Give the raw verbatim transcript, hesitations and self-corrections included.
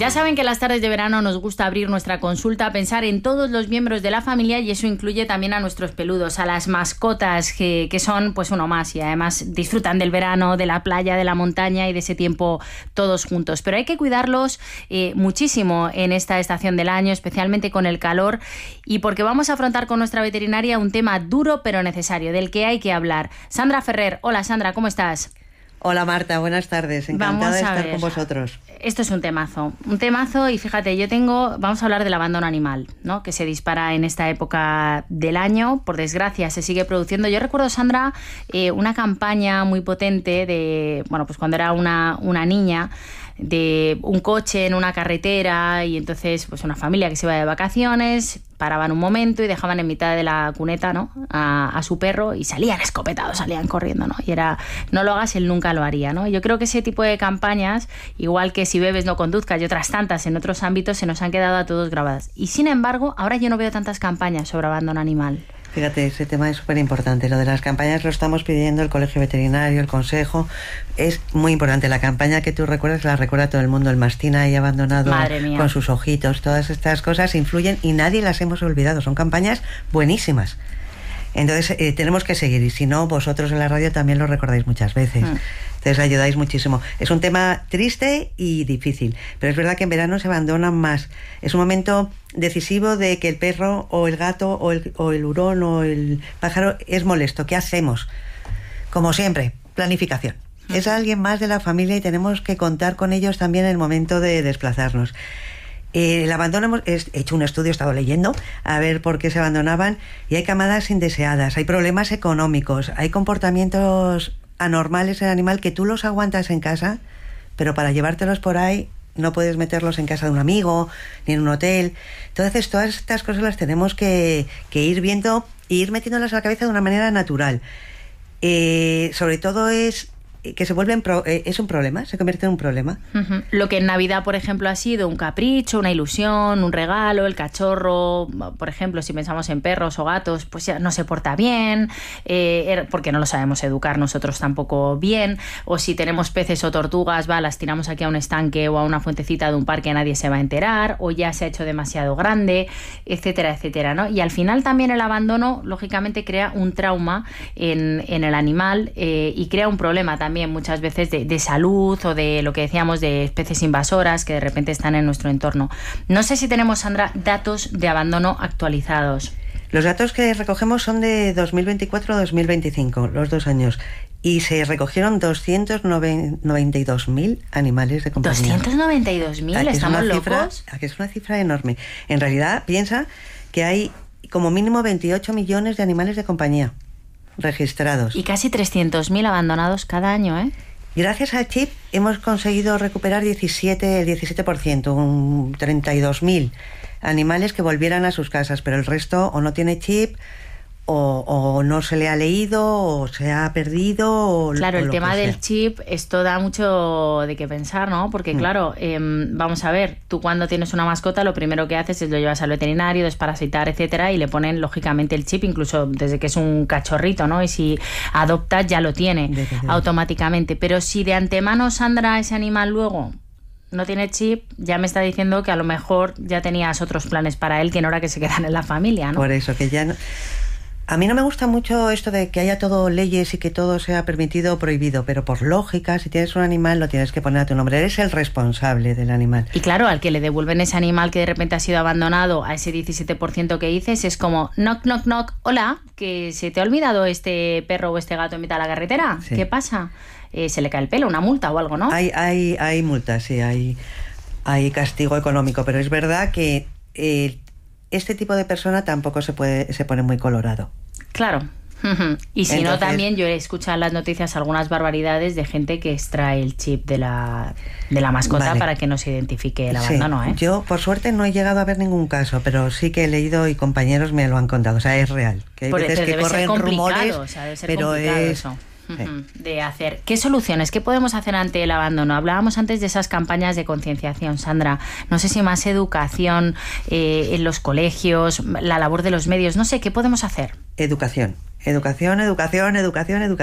Ya saben que las tardes de verano nos gusta abrir nuestra consulta, pensar en todos los miembros de la familia, y eso incluye también a nuestros peludos, a las mascotas que, que son pues uno más, y además disfrutan del verano, de la playa, de la montaña y de ese tiempo todos juntos. Pero hay que cuidarlos eh, muchísimo en esta estación del año, especialmente con el calor, y porque vamos a afrontar con nuestra veterinaria un tema duro pero necesario, del que hay que hablar. Sandra Ferrer. Hola Sandra, ¿cómo estás? Hola Marta, buenas tardes, encantada de estar ver. con vosotros. Esto es un temazo, un temazo y fíjate, yo tengo, vamos a hablar del abandono animal, ¿no? Que se dispara en esta época del año, por desgracia se sigue produciendo. Yo recuerdo, Sandra, eh, una campaña muy potente de, bueno, pues cuando era una, una niña, de un coche en una carretera, y entonces pues una familia que se iba de vacaciones, paraban un momento y dejaban en mitad de la cuneta, ¿no? a, a su perro, y salían escopetados, salían corriendo, ¿no? Y era, no lo hagas, él nunca lo haría, ¿no? Yo creo que ese tipo de campañas, igual que si bebes no conduzcas y otras tantas en otros ámbitos, se nos han quedado a todos grabadas. Y sin embargo, ahora yo no veo tantas campañas sobre abandono animal. Fíjate, ese tema es súper importante. Lo de las campañas lo estamos pidiendo el Colegio Veterinario, el Consejo. Es muy importante. La campaña que tú recuerdas la recuerda todo el mundo. El mastín ahí abandonado con sus ojitos. Todas estas cosas influyen y nadie las hemos olvidado. Son campañas buenísimas. Entonces eh, tenemos que seguir. Y si no, vosotros en la radio también lo recordáis muchas veces. Mm. Entonces ayudáis muchísimo. Es un tema triste y difícil, pero es verdad que en verano se abandonan más. Es un momento decisivo de que el perro o el gato o el, o el hurón o el pájaro es molesto. ¿Qué hacemos? Como siempre, planificación. Mm. Es alguien más de la familia y tenemos que contar con ellos también en el momento de desplazarnos. Eh, el abandono, hemos he hecho un estudio, he estado leyendo a ver por qué se abandonaban, y hay camadas indeseadas, hay problemas económicos, hay comportamientos anormales en el animal que tú los aguantas en casa, pero para llevártelos por ahí no puedes meterlos en casa de un amigo ni en un hotel. Entonces todas estas cosas las tenemos que, que ir viendo e ir metiéndolas a la cabeza de una manera natural. Eh, sobre todo es que se vuelven pro, eh, es un problema, se convierte en un problema. Uh-huh. Lo que en Navidad, por ejemplo, ha sido un capricho, una ilusión, un regalo, el cachorro, por ejemplo, si pensamos en perros o gatos, pues ya no se porta bien, eh, porque no lo sabemos educar nosotros tampoco bien, o si tenemos peces o tortugas, va, las tiramos aquí a un estanque o a una fuentecita de un parque, nadie se va a enterar, o ya se ha hecho demasiado grande, etcétera, etcétera, ¿no? Y al final también el abandono, lógicamente, crea un trauma en, en el animal eh, y crea un problema también también muchas veces de, de salud o de lo que decíamos de especies invasoras que de repente están en nuestro entorno. No sé si tenemos, Sandra, datos de abandono actualizados. Los datos que recogemos son de dos mil veinticuatro a dos mil veinticinco, los dos años, y se recogieron doscientos noventa y dos mil animales de compañía. ¿doscientos noventa y dos mil? ¿Estamos locos? Cifra, que es una cifra enorme. En realidad, piensa que hay como mínimo veintiocho millones de animales de compañía registrados. Y casi trescientos mil abandonados cada año, ¿eh? Gracias al chip hemos conseguido recuperar diecisiete, el diecisiete por ciento, un treinta y dos mil animales que volvieran a sus casas, pero el resto o no tiene chip, o, o no se le ha leído, o se ha perdido, o claro, o el lo tema que del sea. chip, esto da mucho de qué pensar, ¿no? Porque, mm. claro, eh, vamos a ver, tú cuando tienes una mascota, lo primero que haces es lo llevas al veterinario, desparasitar, etcétera, y le ponen, lógicamente, el chip, incluso desde que es un cachorrito, ¿no? Y si adoptas, ya lo tiene automáticamente. Pero si de antemano, Sandra, ese animal luego no tiene chip, ya me está diciendo que a lo mejor ya tenías otros planes para él que no era que se quedan en la familia, ¿no? Por eso, que ya no... A mí no me gusta mucho esto de que haya todo leyes y que todo sea permitido o prohibido, pero por lógica, si tienes un animal, lo tienes que poner a tu nombre. Eres el responsable del animal. Y claro, al que le devuelven ese animal que de repente ha sido abandonado, a ese diecisiete por ciento que dices, es como knock, knock, knock, hola, que se te ha olvidado este perro o este gato en mitad de la carretera. Sí. ¿Qué pasa? Eh, se le cae el pelo, una multa o algo, ¿no? Hay, hay, hay multas, sí, hay, hay castigo económico, pero es verdad que eh, este tipo de persona tampoco se puede se pone muy colorado. Claro. Y si Entonces, no, también yo he escuchado en las noticias algunas barbaridades de gente que extrae el chip de la, de la mascota vale. para que no se identifique el abandono, sí. ¿eh? Yo, por suerte, no he llegado a ver ningún caso, pero sí que he leído y compañeros me lo han contado. O sea, es real. Que hay Por veces que debe corren ser complicado, rumores, o sea, debe ser pero complicado es... eso. Sí. De hacer. ¿Qué soluciones? ¿Qué podemos hacer ante el abandono? Hablábamos antes de esas campañas de concienciación, Sandra. No sé si más educación eh, en los colegios, la labor de los medios, no sé, ¿qué podemos hacer? Educación. Educación, educación, educación, educación.